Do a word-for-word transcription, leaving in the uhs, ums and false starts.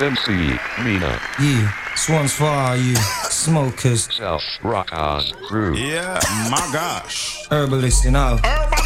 M C, Mina. Yeah, this one's for all you smokers, Self, rock on, crew. Yeah, my gosh. herbalists, and all.